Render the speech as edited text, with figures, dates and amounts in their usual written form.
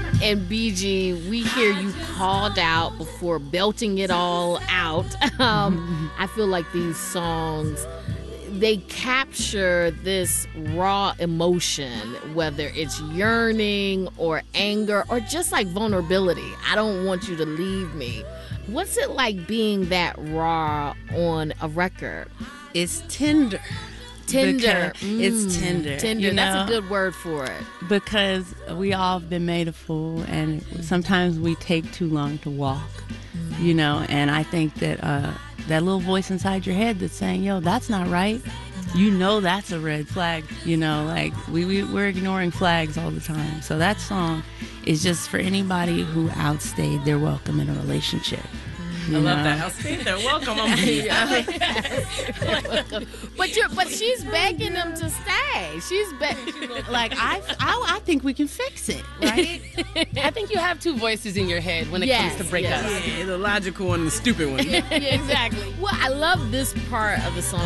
And BG, we hear you called out before belting it all out. I feel like these songs, they capture this raw emotion, whether it's yearning or anger or just like vulnerability. I don't want you to leave me. What's it like being that raw on a record? It's tender. Tender. It's tender. Tender. You know? That's a good word for it. Because we all have been made a fool, and sometimes we take too long to walk, you know. And I think that that little voice inside your head that's saying, yo, that's not right. You know that's a red flag. You know, like we're ignoring flags all the time. So that song is just for anybody who outstayed their welcome in a relationship. I love that. Outstayed their welcome. But she's begging them to stay. She's like I think we can fix it, right? I think you have two voices in your head when it comes to breakups. Yeah, the logical one and the stupid one. Yeah, exactly. Well, I love this part of the song